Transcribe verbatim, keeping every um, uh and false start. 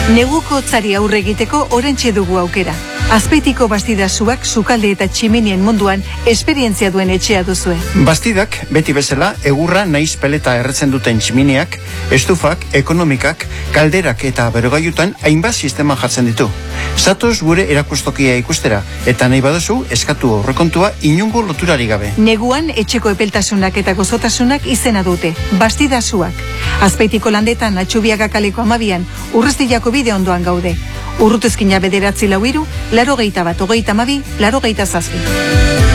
Neguko hotzari aurre egiteko orentxe dugu aukera. Azpeitiko Bastidasuak sukalde eta tximinien munduan esperientzia duen etxea duzue. Bastidak, beti bezala, egurra naiz peleta erretzen duten tximiniak, estufak, ekonomikak, kalderak eta berogailutan hainbat sistema jartzen ditu. Zatoz gure erakustokia ikustera, eta nahi baduzu eskatu aurrekontua inongo loturari gabe. Neguan etxeko epeltasunak eta gozotasunak izena dute. Bastidasuak. Azpeitiko landetan Atxubiaga kaleko amabian, Urrestillako bide ondoan gaude. Urrutezkina bederatzi lau hiru, laro geita bat, ogeita amabi, laro geita zazpi.